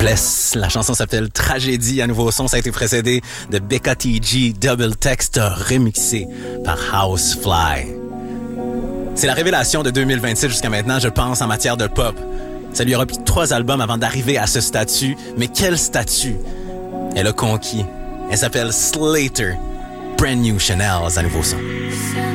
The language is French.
Bless. La chanson s'appelle Tragédie. Un nouveau son, ça a été précédé de Becca TG Double Text remixé par Housefly. C'est la révélation de 2026 jusqu'à maintenant, je pense, en matière de pop. Ça lui aura pris 3 albums avant d'arriver à ce statut. Mais quel statut elle a conquis? Elle s'appelle Slater. Brand New Chanel, un nouveau son.